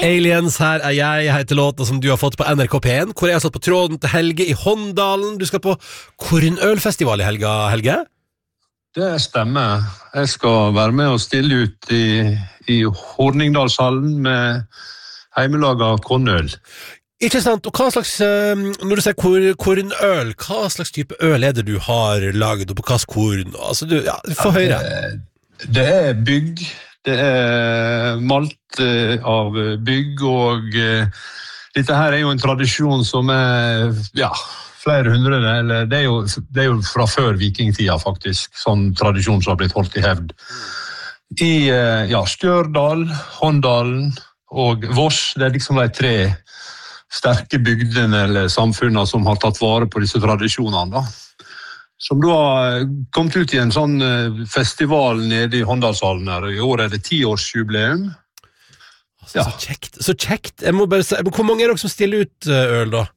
Aliens, her jeg heter låta som du har fått på NRK P1, hvor jeg har satt på tråden til Helge i Håndalen. Du skal på Kornølfestival i helga, Helge? Det stemmer. Jeg skal være med og stille ut i Horningdalshallen med heimelaga kornøl. Ikke sant, og hva slags, når du sier kornøl, hva slags type øl er det du har laget, og på hva slags korn? Altså, du får høre. Det er bygg, det er malt av bygg, og dette her er jo en tradisjon som er, flere hundre, eller det er jo fra før vikingtida faktisk, sånn tradisjon som har blitt holdt i hevd. I Stjørdal, Håndalen og Voss, det er liksom de tre sterke bygdene eller samfunnene som har tatt vare på disse tradisjonene da. Som da har kommet ut i en sånn festival nede i Håndalshallen her. I år er det 10-årsjubileum. Så kjekt. Jeg må bare si, hvor mange er dere som stiller ut øl da?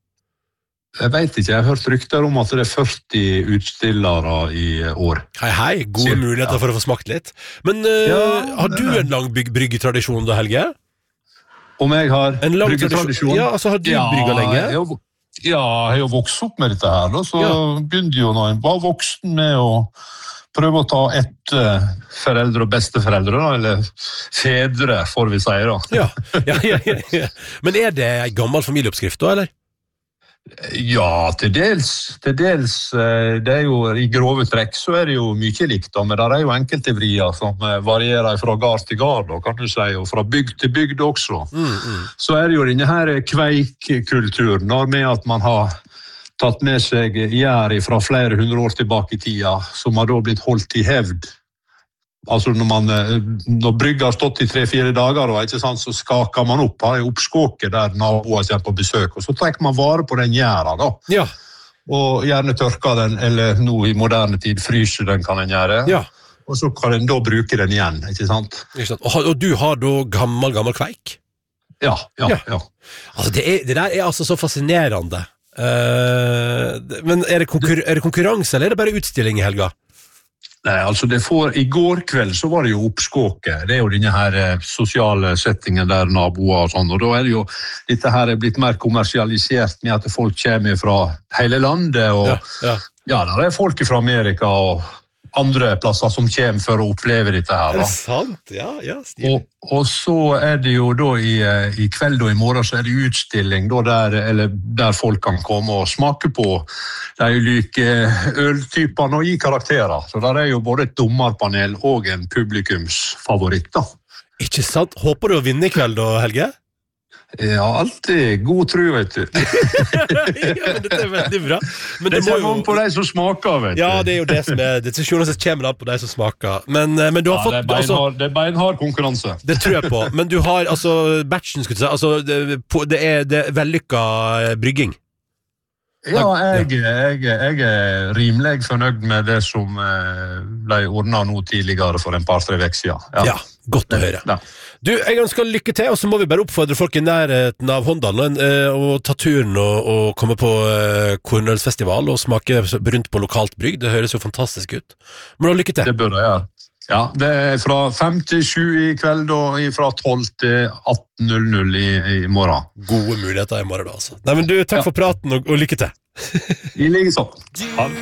Jeg vet ikke, jeg har hørt rykter om at det er 40 utstillere i år. Hei, gode muligheter for å få smakt litt. Men har du en lang bryggetradisjon da, Helge? Om jeg har en lang bryggetradisjon? Ja, altså har du brygget lenge? Jeg har jo vokst opp med dette her, da, så begynte jo når jeg var voksen med å prøve å ta etter foreldre og besteforeldre, da, eller fedre, får vi si da. Ja. Men er det en gammel familieoppskrift da, eller? Ja, til dels. Det er jo i grove trekk, så er det jo mye likt, da, men det er jo enkelte vrier som varierer fra gard til gard, kan du si, og fra bygd til bygd også. Så er det jo denne her kveikkulturen, med at man har tatt med seg gjær fra flere hundre år tilbake i tida, som har da blitt holdt i hevd. Altså når brygga har stått i 3-4 dager, ikke sant, så skaker man opp, har en oppskåke der naboer kommer på besøk, og så trekker man vare på den gjæra da. Ja. Og gjerne tørker den, eller nå i moderne tid fryser den kan den gjøre. Ja. Og så kan den da bruke den igjen, ikke sant? Og du har da gammel kveik? Ja. Altså det der er altså så fascinerende. Men er det konkurranse, eller er det bare utstilling i helga? Nei, altså i går kveld så var det jo oppskåke. Det er jo denne her sosiale settingen der naboer og sånn, og da er det jo, dette her er blitt mer kommersialisert med at folk kommer fra hele landet, og der er folk fra Amerika og andre plasser som kommer for å oppleve dette her. Er det sant? Ja, stilig. Og så er det jo da i kveld og i morgen så er det utstilling da der folk kan komme og smake på de ulike øltypene og gi karakterer. Så der er jo både et dommerpanel og en publikumsfavoritt da. Ikke sant? Håper du å vinne i kveld da, Helge? Ja, alltid god tro, vet du. Ja, dette er veldig bra. Men det kommer på de som smaker, vet du. Ja, det er jo det som er, det kommer da på de som smaker. Men du har fått... Det er beinhard konkurranse. Det tror jeg på. Men du har, altså, batchen, skulle du si, altså, det er vellykket brygging. Ja, jeg er rimelig fornøyd med det som ble ordnet nå tidligere for en par-tre vekker siden. Ja, godt å høre. Ja. Du, jeg ønsker lykke til, og så må vi bare oppfordre folk i nærheten av Håndalen og ta turen og komme på Kornølsfestival og smake rundt på lokalt brygg. Det høres jo fantastisk ut. Men da lykke til. Det burde jeg gjøre. Ja, det er fra 5 til 7 i kveld og fra 12 til 18.00 i morgen. Gode muligheter i morgen da, altså. Nei, men du, takk for praten og lykke til. I like sånn.